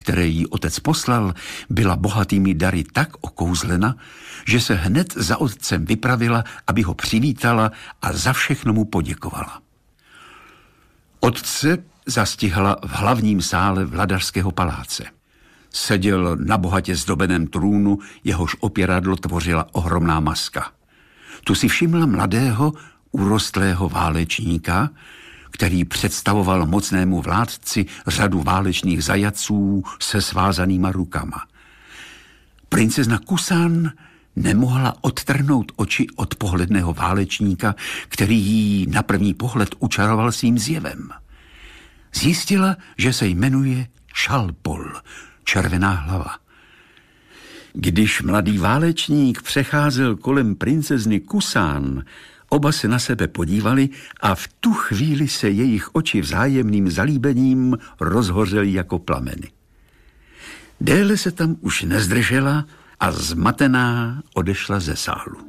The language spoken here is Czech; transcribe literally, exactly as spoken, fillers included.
které jí otec poslal, byla bohatými dary tak okouzlena, že se hned za otcem vypravila, aby ho přivítala a za všechno mu poděkovala. Otce zastihla v hlavním sále vladařského paláce. Seděl na bohatě zdobeném trůnu, jehož opěradlo tvořila ohromná maska. Tu si všimla mladého, urostlého válečníka, který představoval mocnému vládci řadu válečných zajatců se svázanýma rukama. Princezna Kusán nemohla odtrhnout oči od pohledného válečníka, který jí na první pohled učaroval svým zjevem. Zjistila, že se jmenuje Šalpol, červená hlava. Když mladý válečník přecházel kolem princezny Kusán, oba se na sebe podívali a v tu chvíli se jejich oči vzájemným zalíbením rozhořely jako plameny. Déle se tam už nezdržela a zmatená odešla ze sálu.